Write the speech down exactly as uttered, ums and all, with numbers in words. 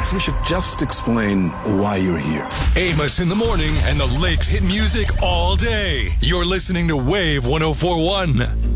Alex, we should just explain why you're here. Amos in the morning and the Lakes hit music all day. You're listening to Wave one oh four one.